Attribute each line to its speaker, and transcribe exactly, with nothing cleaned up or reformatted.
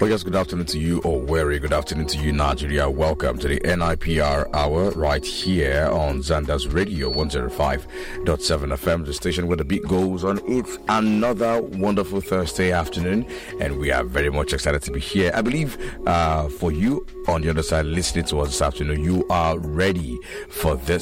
Speaker 1: Well, yes, good afternoon to you, or very good afternoon to you, Nigeria. Welcome to the N I P R Hour right here on Zanda's Radio one oh five point seven F M, the station where the beat goes on. It's another wonderful Thursday afternoon, and we are very much excited to be here. I believe uh, for you on the other side listening to us this afternoon, you are ready for this